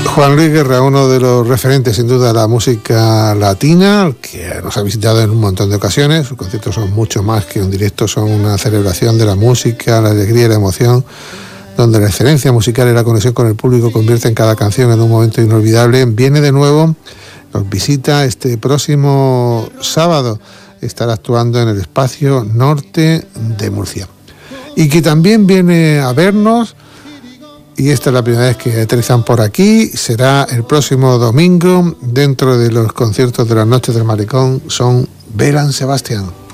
Juan Luis Guerra, uno de los referentes sin duda de la música latina, que nos ha visitado en un montón de ocasiones. Sus conciertos son mucho más que un directo, son una celebración de la música, la alegría y la emoción, donde la excelencia musical y la conexión con el público convierten cada canción en un momento inolvidable. Viene de nuevo, nos visita este próximo sábado, estará actuando en el Espacio Norte de Murcia. Y que también viene a vernos, y esta es la primera vez que aterrizan por aquí, será el próximo domingo, dentro de los conciertos de las Noches del Malecón, son Belén Sebastián.